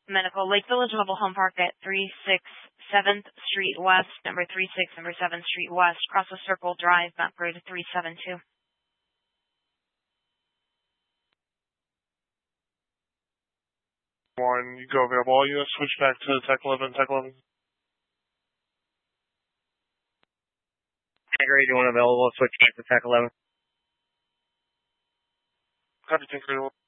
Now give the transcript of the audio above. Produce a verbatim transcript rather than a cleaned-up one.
Medical, Lake Village Mobile Home Park at three six seventh Street West, number three six, number seventh Street West, Cross the Circle Drive, map grade three seven two. One, you go available. All units switch back to Tech eleven, Tech eleven. Tech eighty-one available, switch back to Tech eleven. Copy, Tech eighty-one.